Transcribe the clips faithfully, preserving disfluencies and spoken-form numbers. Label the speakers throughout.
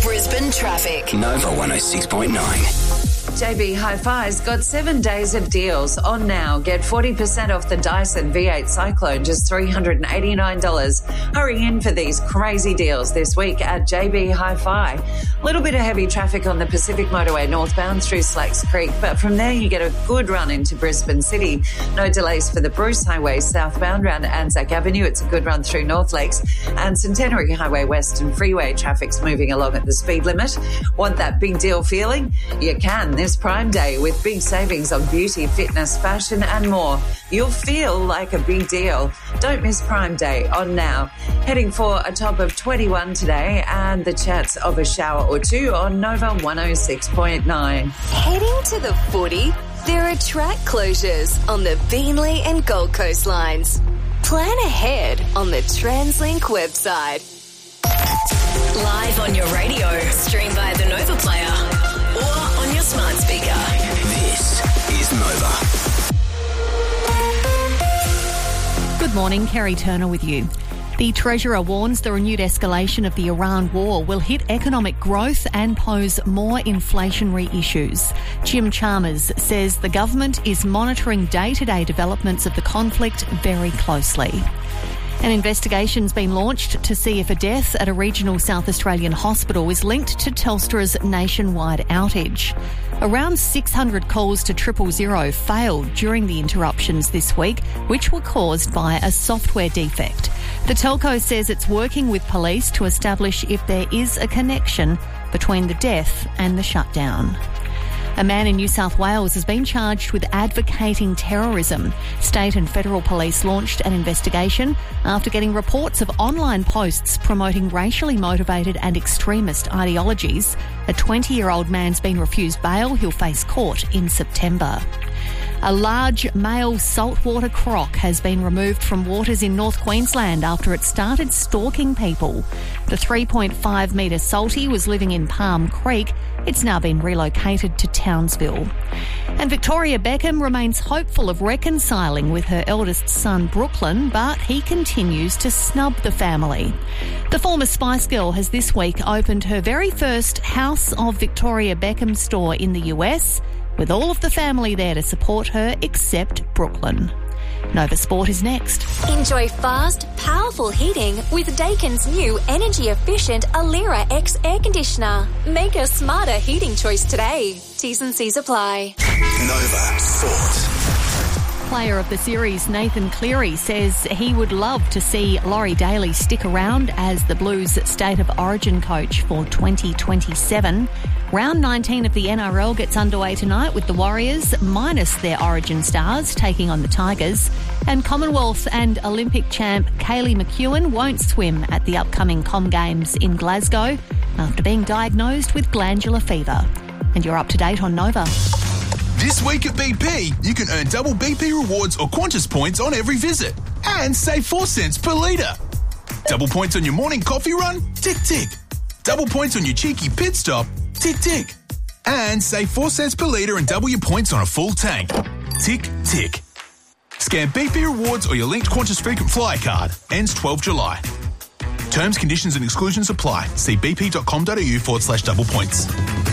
Speaker 1: Brisbane traffic.
Speaker 2: Nova one oh six point nine.
Speaker 3: J B Hi-Fi's got seven days of deals on now. Get forty percent off the Dyson V eight Cyclone, just three hundred eighty-nine dollars. Hurry in for these crazy deals this week at J B Hi-Fi. A little bit of heavy traffic on the Pacific Motorway northbound through Slacks Creek, but from there you get a good run into Brisbane City. No delays for the Bruce Highway southbound round Anzac Avenue. It's a good run through North Lakes, and Centenary Highway Western Freeway traffic's moving along at the speed limit. Want that big deal feeling? You can this Prime Day with big savings on beauty, fitness, fashion and more. You'll feel like a big deal. Don't miss Prime Day on now. Heading for a top of twenty-one today and the chance of a shower or two on Nova one oh six point nine.
Speaker 1: Heading to the footy? There are track closures on the Beenleigh and Gold Coast lines. Plan ahead on the TransLink website. Live on your radio, stream by the Nova Player or on your smart speaker.
Speaker 2: This is Nova.
Speaker 4: Good morning, Kerry Turner with you. The Treasurer warns the renewed escalation of the Iran war will hit economic growth and pose more inflationary issues. Jim Chalmers says the government is monitoring day-to-day developments of the conflict very closely. An investigation's been launched to see if a death at a regional South Australian hospital is linked to Telstra's nationwide outage. Around six hundred calls to triple zero failed during the interruptions this week, which were caused by a software defect. The telco says it's working with police to establish if there is a connection between the death and the shutdown. A man in New South Wales has been charged with advocating terrorism. State and federal police launched an investigation after getting reports of online posts promoting racially motivated and extremist ideologies. A twenty-year-old man's been refused bail. He'll face court in September. A large male saltwater croc has been removed from waters in North Queensland after it started stalking people. The three point five metre salty was living in Palm Creek. It's now been relocated to Townsville. And Victoria Beckham remains hopeful of reconciling with her eldest son, Brooklyn, but he continues to snub the family. The former Spice Girl has this week opened her very first House of Victoria Beckham store in the U S, with all of the family there to support her except Brooklyn. Nova Sport is next.
Speaker 5: Enjoy fast, powerful heating with Daikin's new energy-efficient Alira X air conditioner. Make a smarter heating choice today. T's and C's apply.
Speaker 2: Nova Sport.
Speaker 4: Player of the series Nathan Cleary says he would love to see Laurie Daly stick around as the Blues State of Origin coach for twenty twenty-seven. Round nineteen of the N R L gets underway tonight with the Warriors, minus their Origin stars, taking on the Tigers. And Commonwealth and Olympic champ Kaylee McEwen won't swim at the upcoming Com Games in Glasgow after being diagnosed with glandular fever. And you're up to date on Nova.
Speaker 6: This week at B P, you can earn double B P rewards or Qantas points on every visit and save four cents per litre. Double points on your morning coffee run? Tick, tick. Double points on your cheeky pit stop? Tick, tick. And save four cents per litre and double your points on a full tank. Tick, tick. Scan B P rewards or your linked Qantas frequent flyer card. Ends twelfth July. Terms, conditions and exclusions apply. See bp.com.au forward slash double points.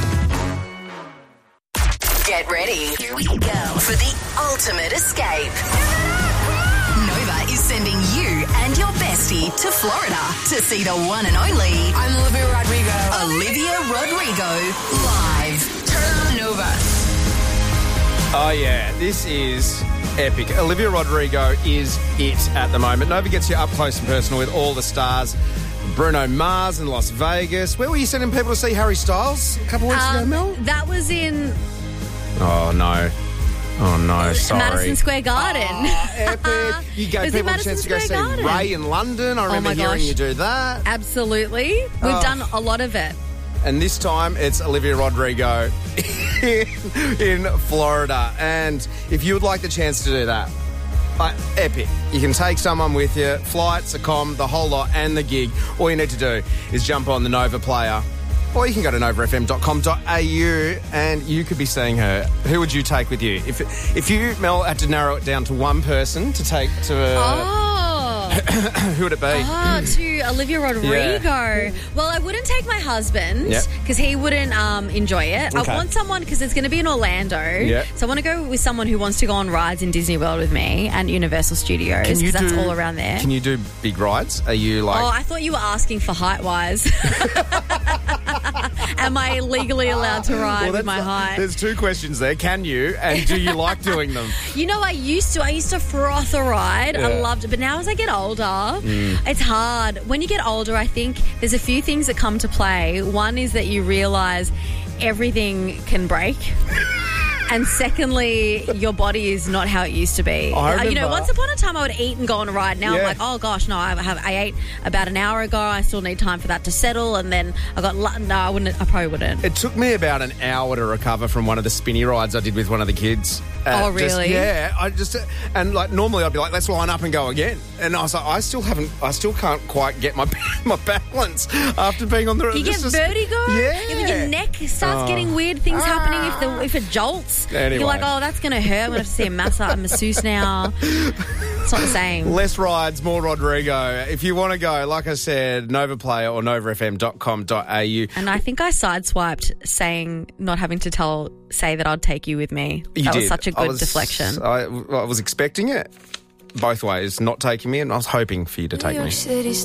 Speaker 1: Get ready. Here we go for the ultimate escape. Nova is sending you and your bestie to Florida to see the one and only
Speaker 7: I'm Olivia Rodrigo.
Speaker 1: Olivia Rodrigo live. Turn on Nova.
Speaker 8: Oh yeah, this is epic. Olivia Rodrigo is it at the moment. Nova gets you up close and personal with all the stars. Bruno Mars in Las Vegas. Where were you sending people to see Harry Styles a couple of weeks
Speaker 9: um,
Speaker 8: ago, Mel?
Speaker 9: That was in
Speaker 8: Oh, no. Oh, no, sorry.
Speaker 9: Madison Square Garden.
Speaker 8: Oh, epic. You gave people a chance to go see
Speaker 9: Garden.
Speaker 8: Ray in London. I remember
Speaker 9: oh
Speaker 8: hearing
Speaker 9: gosh.
Speaker 8: you do that.
Speaker 9: Absolutely. We've
Speaker 8: Oh.
Speaker 9: done a lot of it.
Speaker 8: And this time it's Olivia Rodrigo in, in Florida. And if you would like the chance to do that, uh, epic. You can take someone with you, flights, accom, the whole lot, and the gig. All you need to do is jump on the Nova Player. Or you can go to nova f m dot com dot a u and you could be seeing her. Who would you take with you? If if you, Mel, had to narrow it down to one person to take to a...
Speaker 9: Oh.
Speaker 8: Who would it be?
Speaker 9: Oh, to Olivia Rodrigo. Well, I wouldn't take my husband
Speaker 8: Yep.
Speaker 9: because he wouldn't um, enjoy it.
Speaker 8: Okay.
Speaker 9: I want someone because it's going to be in Orlando.
Speaker 8: Yep.
Speaker 9: So I want to go with someone who wants to go on rides in Disney World with me and Universal Studios
Speaker 8: Can you
Speaker 9: because that's
Speaker 8: do-
Speaker 9: all around there.
Speaker 8: Can you do big rides? Are you like...
Speaker 9: Oh, I thought you were asking for height-wise. Am I legally allowed to ride
Speaker 8: Well,
Speaker 9: with my
Speaker 8: that's-
Speaker 9: height?
Speaker 8: There's two questions there. Can you? And do you like doing them?
Speaker 9: You know, I used to. I used to froth a ride. I
Speaker 8: Yeah.
Speaker 9: loved it. But now as I get older, it's hard. When you get older, I think there's a few things that come to play. One is that you realise everything can break. And secondly, your body is not how it used to be.
Speaker 8: I
Speaker 9: Uh, you know,
Speaker 8: remember-
Speaker 9: once upon a time I would eat and go on a ride. Now
Speaker 8: Yeah.
Speaker 9: I'm like, oh gosh, no, I have. I ate about an hour ago. I still need time for that to settle. And then I got, lu- no, I wouldn't. I probably wouldn't.
Speaker 8: It took me about an hour to recover from one of the spinny rides I did with one of the kids.
Speaker 9: Oh,
Speaker 8: just-
Speaker 9: really?
Speaker 8: yeah. I just and like normally I'd be like, let's line up and go again. And I was like, I still haven't, I still can't quite get my my balance after being on the.
Speaker 9: You get
Speaker 8: it's just-
Speaker 9: vertigo.
Speaker 8: Yeah.
Speaker 9: If your neck starts
Speaker 8: Oh.
Speaker 9: getting weird things happening if the if it jolts.
Speaker 8: Anyway.
Speaker 9: You're like, oh, that's going to hurt. I'm going to have to see a massage, a masseuse now. It's not the same.
Speaker 8: Less rides, more Rodrigo. If you want to go, like I said, Nova Player or nova f m dot com dot a u.
Speaker 9: And I think I sideswiped saying not having to tell say that I'd take you with me.
Speaker 8: You
Speaker 9: that
Speaker 8: did.
Speaker 9: was such a
Speaker 8: I
Speaker 9: good
Speaker 8: was-
Speaker 9: deflection.
Speaker 8: I, I was expecting it both ways, not taking me, and I was hoping for you to take me.